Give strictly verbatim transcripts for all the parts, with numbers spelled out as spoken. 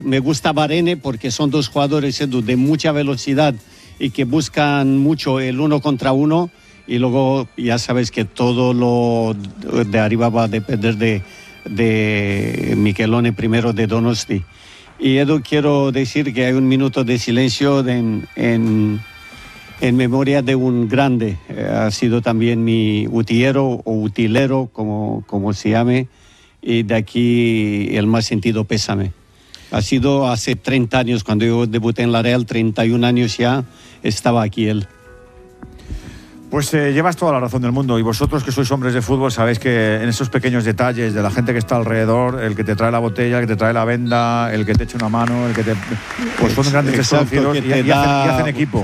Me gusta Varane porque son dos jugadores de mucha velocidad y que buscan mucho el uno contra uno, y luego ya sabes que todo lo de arriba va a depender de, de Michelone, primero de Donosti. Y Edu, quiero decir que hay un minuto de silencio de, en, en, en memoria de un grande. Eh, ha sido también mi utillero o utilero, como, como se llame, y de aquí el más sentido pésame. Ha sido hace treinta años, cuando yo debuté en la Real, treinta y un años ya, estaba aquí él. Pues eh, llevas toda la razón del mundo, y vosotros que sois hombres de fútbol sabéis que en esos pequeños detalles de la gente que está alrededor, el que te trae la botella, el que te trae la venda, el que te echa una mano, el que te... pues son grandes desconocidos y, y, hacen, y hacen equipo.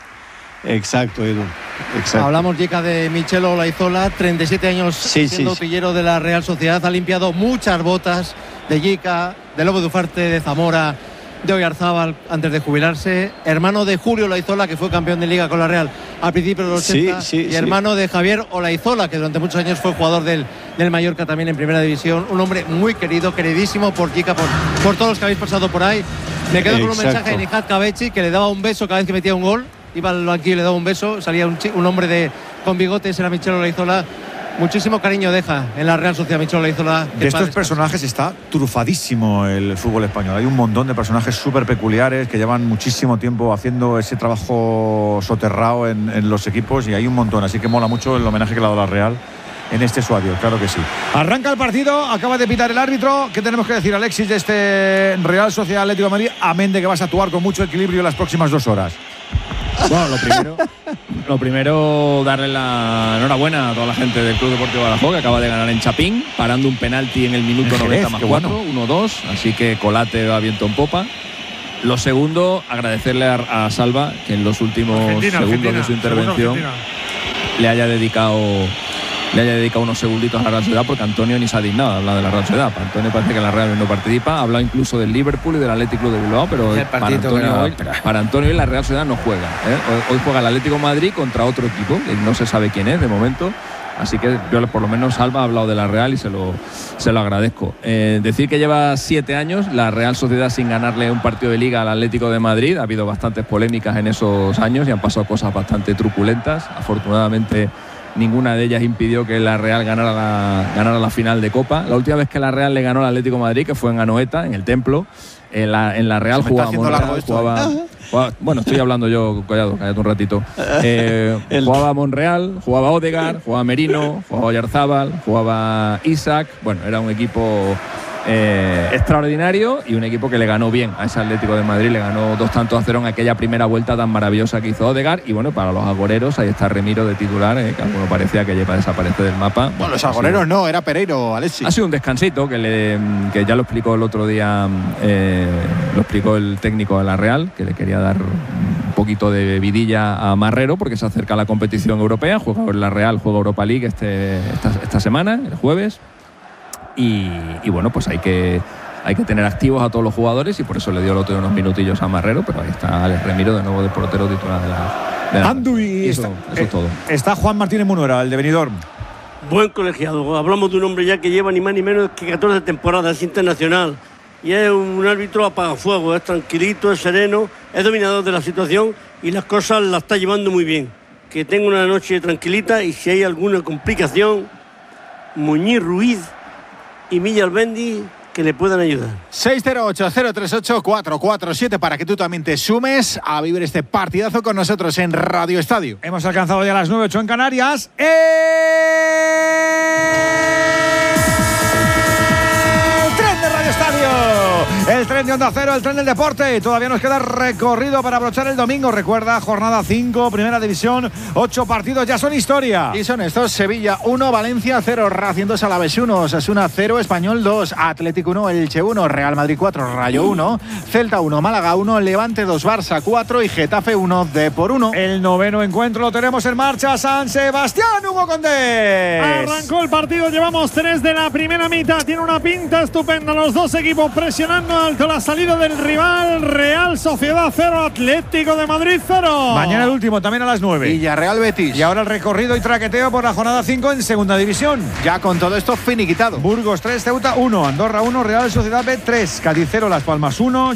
Exacto, Edu. Exacto. Hablamos, Jica, de Michelo Olaizola, treinta y siete años sí, siendo sí, utillero sí. de la Real Sociedad. Ha limpiado muchas botas de Jica, de Lobo de Ufarte, de Zamora, de Oyarzábal antes de jubilarse. Hermano de Julio Olaizola, que fue campeón de Liga con la Real al principio de los ochenta. Sí, sí, y hermano sí. de Javier Olaizola, que durante muchos años fue jugador del, del Mallorca también en Primera División. Un hombre muy querido, queridísimo por Jica, por, por todos los que habéis pasado por ahí. Me quedo con un mensaje de Nihat Kabechi, que le daba un beso cada vez que metía un gol. Iba al banquillo y le daba un beso. Salía un, un hombre de, con bigotes, era Michelo Olaizola. Muchísimo cariño deja en la Real Sociedad Michelo Olaizola. De estos personajes está trufadísimo el fútbol español. Hay un montón de personajes súper peculiares que llevan muchísimo tiempo haciendo ese trabajo soterrado en, en los equipos, y hay un montón. Así que mola mucho el homenaje que le ha dado la Real en este su adiós, claro que sí. Arranca el partido, acaba de pitar el árbitro. ¿Qué tenemos que decir, Alexis, de este Real Sociedad Atlético de Madrid? Amén de que vas a actuar con mucho equilibrio en las próximas dos horas. Bueno, lo primero, lo primero darle la enhorabuena a toda la gente del Club Deportivo Badajoz, que acaba de ganar en Chapín, parando un penalti en el minuto noventa más cuatro, uno dos, así que Colate va viento en popa. Lo segundo, agradecerle a, a Salva, que en los últimos Argentina, segundos Argentina, de su intervención le haya dedicado le haya dedicado unos segunditos a la Real Sociedad, porque Antonio ni se ha dignado a hablar de la Real Sociedad. Para Antonio parece que la Real no participa. Ha hablado incluso del Liverpool y del Atlético Club de Bilbao, pero para Antonio, hoy, para Antonio hoy la Real Sociedad no juega, ¿eh? Hoy, hoy juega el Atlético de Madrid contra otro equipo, que no se sabe quién es de momento. Así que yo, por lo menos Salva ha hablado de la Real y se lo, se lo agradezco. Eh, decir que lleva siete años la Real Sociedad sin ganarle un partido de Liga al Atlético de Madrid. Ha habido bastantes polémicas en esos años y han pasado cosas bastante truculentas. Afortunadamente ninguna de ellas impidió que la Real ganara la, ganara la final de Copa. La última vez que la Real le ganó al Atlético de Madrid, que fue en Anoeta, en el Templo, en la, en la Real jugaba Monreal, jugaba, jugaba, bueno, estoy hablando yo, callado, cállate un ratito. Eh, jugaba Monreal, jugaba Odegaard, jugaba Merino, jugaba Oyarzábal, jugaba Isaac. Bueno, era un equipo Eh, extraordinario, y un equipo que le ganó bien a ese Atlético de Madrid. Le ganó dos tantos a cero en aquella primera vuelta tan maravillosa que hizo Odegaard. Y bueno, para los agoreros ahí está Remiro de titular, eh, que alguno parecía que lleva a desaparecer del mapa. Bueno, los agoreros no, era Pereiro, Alexis. Ha sido un descansito que, le, que ya lo explicó el otro día, eh, lo explicó el técnico de la Real, que le quería dar un poquito de vidilla a Marrero porque se acerca la competición europea. Juega en la Real, juega Europa League este, esta, esta semana, el jueves. Y, y bueno, pues hay que, hay que tener activos a todos los jugadores, y por eso le dio el otro unos minutillos a Marrero, pero ahí está Alex Remiro de nuevo de portero titular de la, de la Andu, y eso, está, eso es todo. Está Juan Martínez Munuera, el de Benidorm. Buen colegiado. Hablamos de un hombre ya que lleva ni más ni menos que catorce temporadas, es internacional y es un árbitro apagafuego, es tranquilito, es sereno, es dominador de la situación y las cosas las está llevando muy bien. Que tenga una noche tranquilita, y si hay alguna complicación, Muñiz Ruiz y Milla Albendi que le puedan ayudar. seis cero ocho, cero tres ocho, cuatro cuatro siete para que tú también te sumes a vivir este partidazo con nosotros en Radio Estadio. Hemos alcanzado ya las nueve ocho en Canarias. ¡El tren de Radio Estadio! El tren de Onda Cero, el tren del deporte. Todavía nos queda recorrido para abrochar el domingo. Recuerda, jornada cinco, Primera División, ocho partidos ya son historia. Y son estos: Sevilla uno, Valencia cero, Racing dos, Alavés uno, Osasuna cero, Español dos, Atlético uno, Elche uno, Real Madrid cuatro, Rayo uno, Celta uno, Málaga uno, Levante dos, Barça cuatro y Getafe uno, Depor uno. El noveno encuentro lo tenemos en marcha. San Sebastián, Hugo Condés. Arrancó el partido, llevamos tres de la primera mitad. Tiene una pinta estupenda, los dos equipos presionando plano alto la salida del rival. Real Sociedad cero, Atlético de Madrid cero. Mañana el último, también a las nueve. Villarreal Betis. Y ahora el recorrido y traqueteo por la jornada cinco en segunda división. Ya con todo esto finiquitado. Burgos tres, Ceuta uno, Andorra uno, Real Sociedad B tres, Cádiz cero, Las Palmas uno.